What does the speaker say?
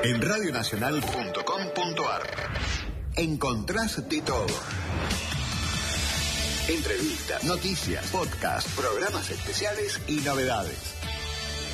En radionacional.com.ar encontrás de todo. Entrevistas, noticias, podcast, programas especiales y novedades.